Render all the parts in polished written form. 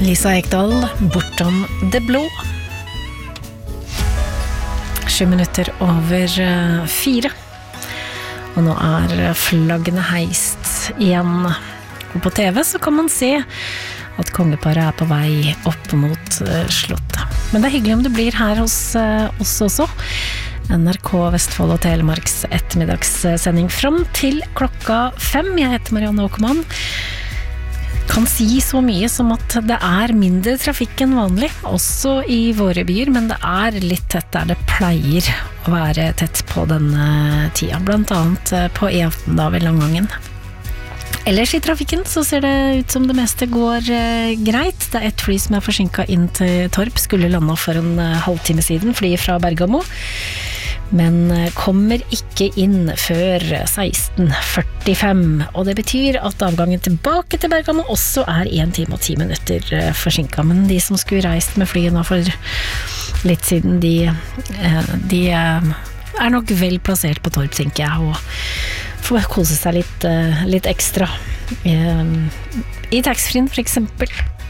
Lisa Ekdahl, Bortom det blå. 7 minutter over 4. Og nå flaggene heist igjen. Og på TV så kan man se at kongeparet på vei opp mot slottet. Men det hyggelig om du blir her hos oss også. NRK Vestfold og Telemarks ettermiddagssending fram til klokka 5. Jeg heter Marianne Åkermann. Kan si så mye som at det mindre trafikk enn vanlig, også i våre byer, men det litt tett der det pleier å være tett på denne tida, blant annet på E18 da ved Langangen. Ellers i trafikken så ser det ut som det meste går greit. Det et fly som forsinket inn til Torp, skulle lande for en halvtime siden, fly fra Bergamo, men kommer ikke inn før 16:45, og det betyr at avgangen tilbake til Bergamo også 1 time og 10 minutter forsinket, men de som skulle reist med flyet nå for litt siden, de nok vel plassert på Torp, tenker jeg, og får kose seg litt ekstra i taxfree for eksempel.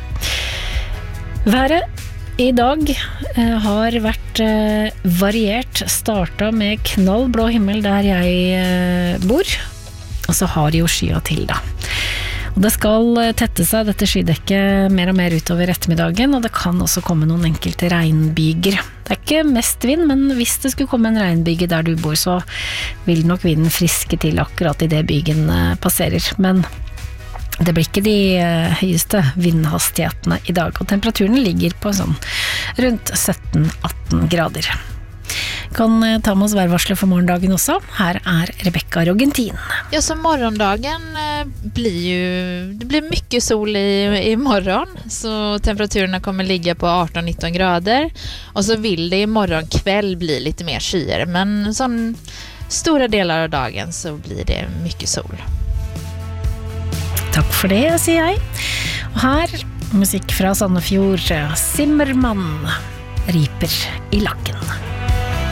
Været i dag har vært variert, startet med knallblå himmel der jeg bor, og så har jo skya til da. Og det skal tette seg dette skydekket mer og mer utover ettermiddagen, og det kan også komme noen enkelte regnbyger. Det ikke mest vind, men hvis det skulle komme en regnbyge der du bor, så vil nok vinden friske til akkurat i det bygen passerer. Men det blir ikke de høyeste vindhastighetene i dag, og temperaturen ligger på sånn rundt 17-18 grader. Kan ta med oss værvarslet for morgendagen også. Her Rebecca Rogentin. Ja, så morgondagen det blir mycket sol i morgon, så temperaturerna kommer ligga på 18-19 grader, och så vill det i morgon kväll bli lite mer skyere, men sånn stora delar av dagen så blir det mycket sol. Takk for det, sier jeg. Og her, musikk fra Sandefjord, Simmermann, Riper i lakken.